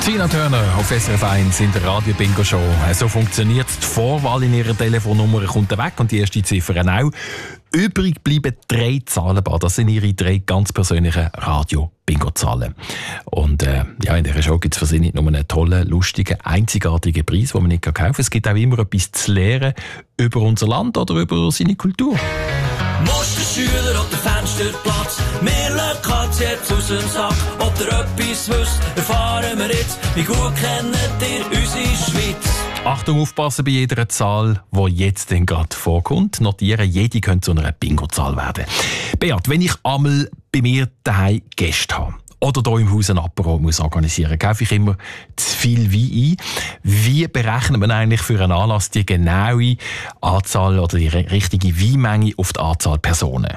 Tina Turner auf SRF 1 in der Radio-Bingo-Show. So funktioniert die Vorwahl in ihrer Telefonnummer, kommt weg und die erste Ziffer auch. Übrig bleiben 3 Zahlenbar. Das sind ihre 3 ganz persönlichen Radio-Bingo-Zahlen. Und in dieser Show gibt es für sie nicht nur einen tollen, lustigen, einzigartigen Preis, den man nicht kaufen kann. Es gibt auch immer etwas zu lernen über unser Land oder über seine Kultur. Musterschüler auf dem Fensterplatz, wir lassen Katze jetzt aus dem Sack. Ob ihr etwas wisst, erfahren wir jetzt. Wie gut kennt ihr unsere Schweiz? Achtung, aufpassen bei jeder Zahl, die jetzt gerade vorkommt. Notieren, jede könnte zu einer Bingo-Zahl werden. Beat, wenn ich einmal bei mir daheim Gäste habe oder hier im Haus ein Apero muss organisieren, kaufe ich immer zu viel Wein ein. Wie berechnet man eigentlich für einen Anlass die genaue Anzahl oder die richtige Weinmenge auf die Anzahl Personen?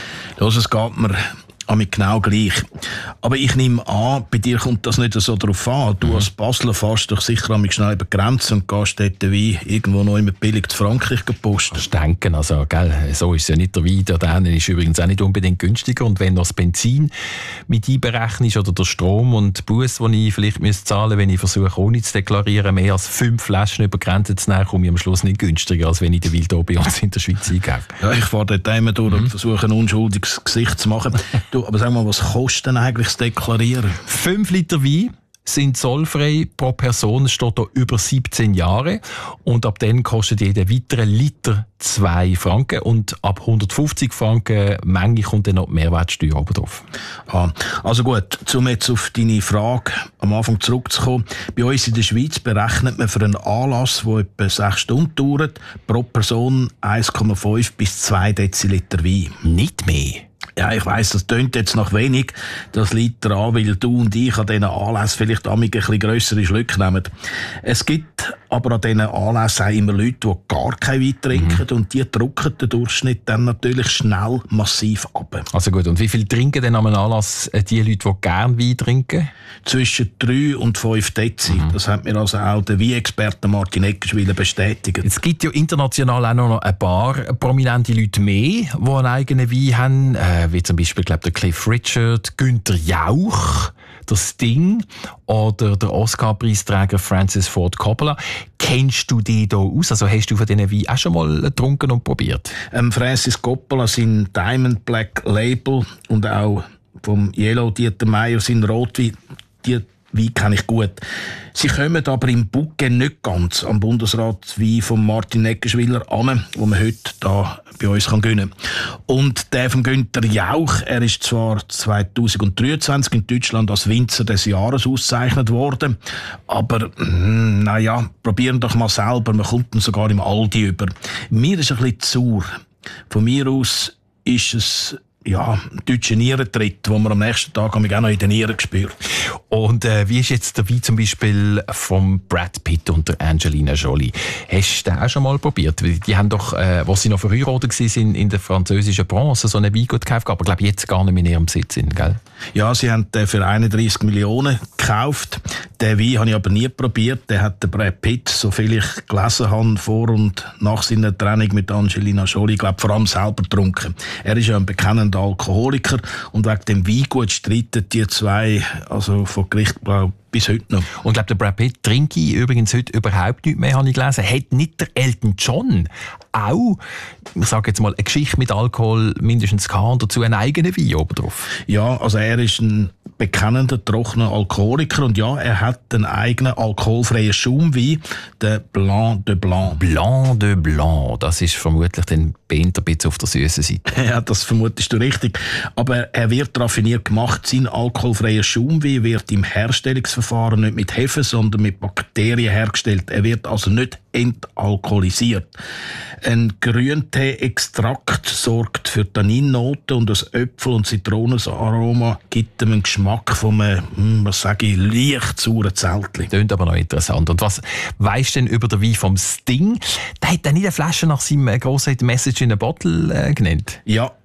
Es geht mir genau gleich. Aber ich nehme an, bei dir kommt das nicht so drauf an. Du als Basler fährst doch sicher schnell über die Grenze und gehst dort den Wein irgendwo noch immer billig zu Frankreich posten. Das denken, also, gell, so ist es ja nicht. Der Wein, der ist übrigens auch nicht unbedingt günstiger. Und wenn noch das Benzin mit einberechnet oder der Strom und die Busse, die ich vielleicht zahlen müsste, wenn ich versuche, ohne zu deklarieren, mehr als 5 Flaschen über die Grenze zu nehmen, komme ich am Schluss nicht günstiger, als wenn ich den Wein hier bei uns in der Schweiz einkaufe. Ja, ich fahre dort einmal durch und versuche ein unschuldiges Gesicht zu machen. Du, aber sag mal, was kostet denn eigentlich das Deklarieren? 5 Liter Wein sind zollfrei pro Person, steht hier über 17 Jahre. Und ab dann kostet jeder weitere Liter 2 Franken. Und ab 150 Franken Menge kommt dann noch die Mehrwertsteuer oben drauf. Also gut, um jetzt auf deine Frage am Anfang zurückzukommen. Bei uns in der Schweiz berechnet man für einen Anlass, der etwa 6 Stunden dauert, pro Person 1,5 bis 2 Deziliter Wein. Nicht mehr? Ja, ich weiss, das tönt jetzt noch wenig. Das liegt daran, weil du und ich an diesen Anlässen vielleicht ein bisschen grössere Schlücke nehmen. Es gibt aber an diesen Anlässen auch immer Leute, die gar kein Wein trinken und die drücken den Durchschnitt dann natürlich schnell massiv ab. Also gut, und wie viel trinken denn am Anlass die Leute, die gerne Wein trinken? Zwischen 3 und 5 Dezi. Das hat mir also auch der Weinexperte Martin Eckerswiller bestätigt. Es gibt ja international auch noch ein paar prominente Leute mehr, die einen eigenen Wein haben, wie zum Beispiel, glaube der Cliff Richard, Günther Jauch, der Sting oder der Oscar-Preisträger Francis Ford Coppola. Kennst du die da aus? Also hast du von diesen Wein auch schon mal getrunken und probiert? Francis Coppola, sein Diamond Black Label und auch vom Yellow Dieter Meier, sein Rotwein, die Wein kenne ich gut. Sie kommen aber im Bouquet nicht ganz am Bundesratswein von Martin Eckerswiller an, wo man heute da bei uns gönnen kann. Und der von Günther Jauch, er ist zwar 2023 in Deutschland als Winzer des Jahres ausgezeichnet worden, aber probieren doch mal selber, man kommt ihn sogar im Aldi über. Mir ist ein bisschen zu sauer. Von mir aus ist es ein deutscher Nierentritt, den man am nächsten Tag auch noch in den Nieren spürt. Und wie ist jetzt der Wein zum Beispiel von Brad Pitt und der Angelina Jolie? Hast du den auch schon mal probiert? Die haben doch, als sie noch verheiratet waren in der französischen Branche, so einen Weingut gekauft, aber glaube jetzt gar nicht mehr in ihrem Besitz sind, gell? Ja, sie haben den für 31 Millionen gekauft. Den Wein habe ich aber nie probiert. Den hat der Brad Pitt, soviel ich gelesen habe, vor und nach seiner Trennung mit Angelina Jolie, glaube vor allem selber getrunken. Er ist ja ein bekennender Alkoholiker und wegen dem Weingut streiten die zwei also vor Gericht bis heute noch. Und ich glaube, der Brad Pitt trinke ich übrigens heute überhaupt nicht mehr, habe ich gelesen. Hat nicht der Elton John auch, ich sage jetzt mal, eine Geschichte mit Alkohol mindestens gehabt und dazu einen eigenen Wein oben drauf? Ja, also er ist ein bekennender, trockener Alkoholiker und ja, er hat einen eigenen alkoholfreien Schaumwein, den Blanc de Blanc. Blanc de Blanc, das ist vermutlich dann ein bisschen auf der süßen Seite. Ja, das vermutest du richtig. Aber er wird raffiniert gemacht. Sein alkoholfreier Schaumwein wird im Herstellungsverfahren nicht mit Hefe, sondern mit Bakterien hergestellt. Er wird also nicht entalkoholisiert. Ein Grüntee-Extrakt sorgt für Tanninnoten und das Äpfel- und Zitronenaroma gibt ihm einen Geschmack von einem, leicht sauren Zeltli. Klingt aber noch interessant. Und was weisst du denn über den Wein vom Sting? Der hat ja nicht eine Flasche nach seinem Grossheit Message in a Bottle genannt. Ja,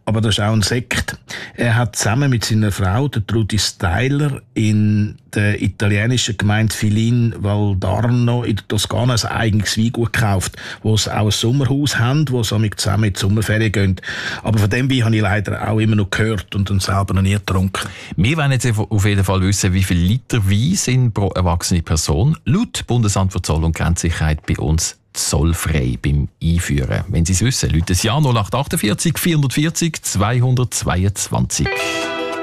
aber das ist auch ein Sekt. Er hat zusammen mit seiner Frau, der Trudy Steiler, in der italienischen Gemeinde Filin Valdarno in der Toskana ein eigenes Weingut gekauft, wo sie auch ein Sommerhaus haben, wo sie zusammen in die Sommerferien gehen. Aber von dem Wein habe ich leider auch immer noch gehört und dann selber noch nie getrunken. Wir wollen jetzt auf jeden Fall wissen, wie viele Liter Wein sind pro erwachsene Person. Laut Bundesamt für Zoll- und Grenzsicherheit bei uns zollfrei beim Einführen. Wenn Sie es wissen, rufen Sie ja 0848 440 222.